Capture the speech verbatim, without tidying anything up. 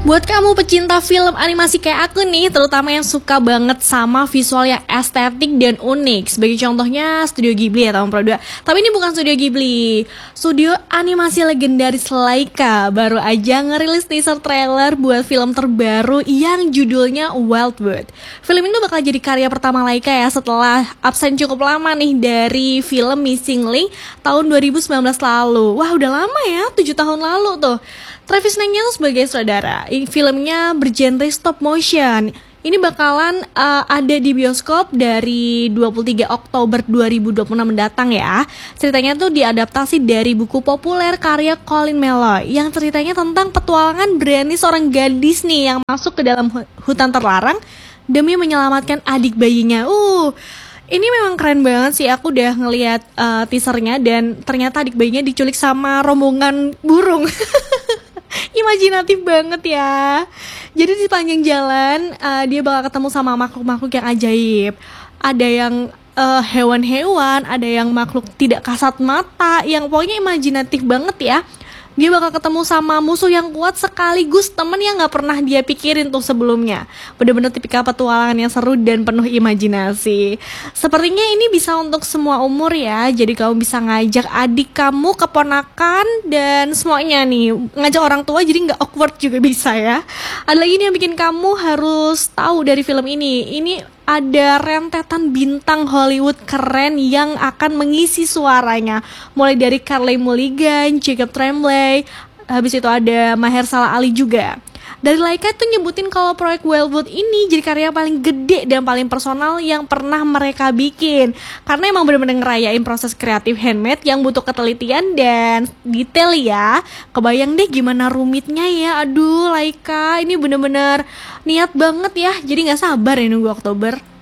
Buat kamu pecinta film animasi kayak aku nih, terutama yang suka banget sama visual yang estetik dan unik. Sebagai contohnya Studio Ghibli ya tahun Pro dua. Tapi ini bukan Studio Ghibli, studio animasi legendaris Laika baru aja ngerilis teaser trailer buat film terbaru yang judulnya Wildwood. Film ini bakal jadi karya pertama Laika ya setelah absen cukup lama nih dari film Missing Link tahun dua ribu sembilan belas lalu. Wah udah lama ya, tujuh tahun lalu tuh. Travis Knight tuh sebagai saudara. Filmnya bergenre stop motion. Ini bakalan uh, ada di bioskop dari dua puluh tiga Oktober dua ribu dua puluh enam mendatang ya. Ceritanya tuh diadaptasi dari buku populer karya Colin Meloy yang ceritanya tentang petualangan berani seorang gadis nih yang masuk ke dalam hutan terlarang demi menyelamatkan adik bayinya. Uh, ini memang keren banget sih. Aku udah ngelihat uh, teasernya dan ternyata adik bayinya diculik sama rombongan burung. Imajinatif banget ya. Jadi di sepanjang jalan uh, dia bakal ketemu sama makhluk-makhluk yang ajaib. Ada yang uh, hewan-hewan, ada yang makhluk tidak kasat mata, yang pokoknya imajinatif banget ya. Dia bakal ketemu sama musuh yang kuat sekaligus temen yang gak pernah dia pikirin tuh sebelumnya. Bener-bener tipikal petualangan yang seru dan penuh imajinasi. Sepertinya ini bisa untuk semua umur ya. Jadi kamu bisa ngajak adik kamu, keponakan, dan semuanya nih. Ngajak orang tua jadi gak awkward juga bisa ya. Ada lagi nih yang bikin kamu harus tahu dari film ini. Ini ada rentetan bintang Hollywood keren yang akan mengisi suaranya. Mulai dari Carey Mulligan, Jacob Tremblay, habis itu ada Mahershala Ali juga. Dari Laika tuh nyebutin kalau proyek Wildwood ini jadi karya paling gede dan paling personal yang pernah mereka bikin. Karena emang bener-bener ngerayain proses kreatif handmade yang butuh ketelitian dan detail ya. Kebayang deh gimana rumitnya ya. Aduh Laika ini bener-bener niat banget ya. Jadi gak sabar ya nunggu Oktober.